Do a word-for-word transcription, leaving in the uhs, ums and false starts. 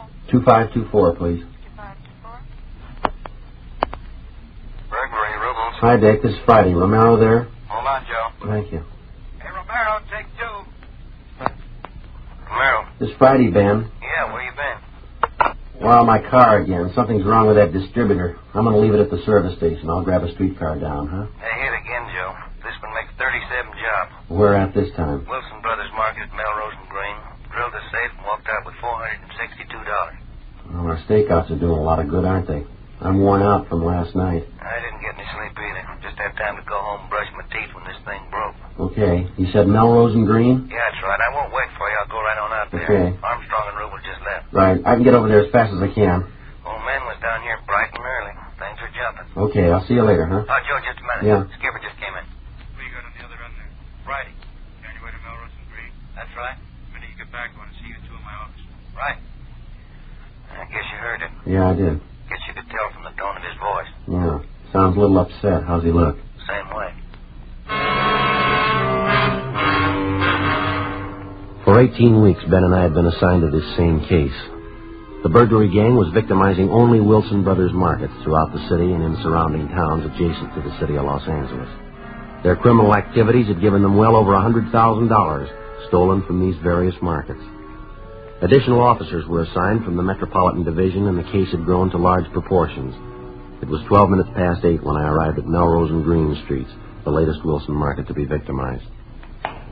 two five two four, please. two five two four. Burglary, Rubles. Hi, Dick. This is Friday. Romero there? Hold on, Joe. Thank you. Hey, Romero, take two. Romero. This is Friday, Ben. Yeah, where you been? Well, my car again. Something's wrong with that distributor. I'm going to leave it at the service station. I'll grab a streetcar down, huh? Hey, hit again, Joe. This one makes thirty-seven jobs. Where at this time? Wilson Brothers Market at Melrose and Green. Drilled a safe and walked out with four hundred sixty-two dollars. Well, our stakeouts are doing a lot of good, aren't they? I'm worn out from last night. I didn't get any sleep either. Just had time to go home and brush my teeth when this thing broke. Okay. You said Melrose and Green? Yeah, that's right. I won't wait for you. I'll go right on out there. Okay. Armstrong and Rubel just left. Right. I can get over there as fast as I can. Old man was down here bright and early. Things are jumping. Okay. I'll see you later, huh? Oh, Joe, just a minute. Yeah. Skipper just came in. What do you got on the other end there? Friday. You on your way to Melrose and Green? That's right. The minute you get back, I want to see you two in my office. Right. I guess you heard it. Yeah, I did. Guess you could tell from the tone of his voice. Yeah. Sounds a little upset. How's he look? Same way. For eighteen weeks, Ben and I had been assigned to this same case. The burglary gang was victimizing only Wilson Brothers markets throughout the city and in surrounding towns adjacent to the city of Los Angeles. Their criminal activities had given them well over one hundred thousand dollars stolen from these various markets. Additional officers were assigned from the Metropolitan Division, and the case had grown to large proportions. It was twelve minutes past eight when I arrived at Melrose and Green Streets, the latest Wilson market to be victimized.